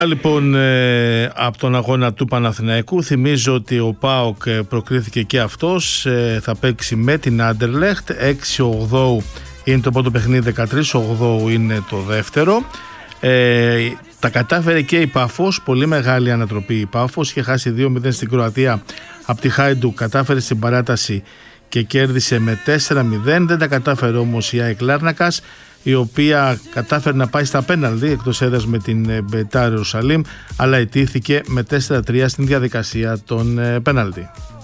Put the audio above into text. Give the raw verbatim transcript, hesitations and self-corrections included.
Λοιπόν, ε, από τον αγώνα του Παναθηναϊκού θυμίζω ότι ο ΠΑΟΚ προκρίθηκε και αυτός, ε, θα παίξει με την Άντερλεχτ. έξι ογδόου είναι το πρώτο παιχνίδι, δεκατρείς ογδόου είναι το δεύτερο. ε, τα κατάφερε και η Πάφος, πολύ μεγάλη ανατροπή η Πάφος, είχε χάσει δύο μηδέν στην Κροατία από τη Χάιντουκ, κατάφερε στην παράταση και κέρδισε με τέσσερα μηδέν. Δεν τα κατάφερε όμως η ΑΕΚ Λάρνακας, η οποία κατάφερε να πάει στα πέναλτι εκτός έδρας με την Μπεϊτάρ Ιερουσαλήμ, αλλά ιτήθηκε με τέσσερα τρία στην διαδικασία των πέναλτι.